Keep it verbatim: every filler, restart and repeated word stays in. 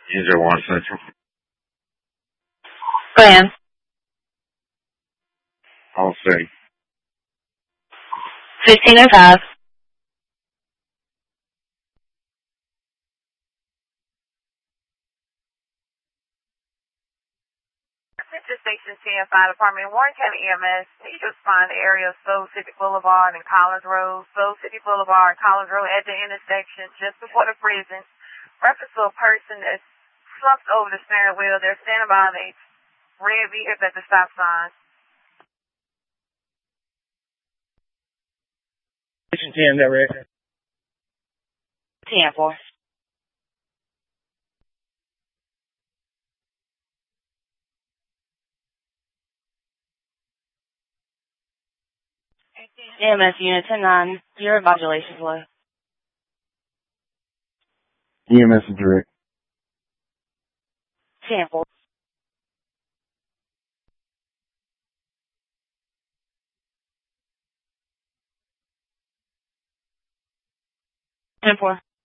User one central. Plan. All city. fifteen oh five. Central Station ten five Department Warren County E M S. Need to respond to the area of Soul City Boulevard and Collins Road. Soul City Boulevard and Collins Road at the intersection just before the prison. Reference to a person that's slumped over the steering wheel. They're standing by the red vehicle at the stop sign. Station ten, that right? ten four. E M S Unit ten nine, your modulation's low. E M S is direct. ten four. ten four.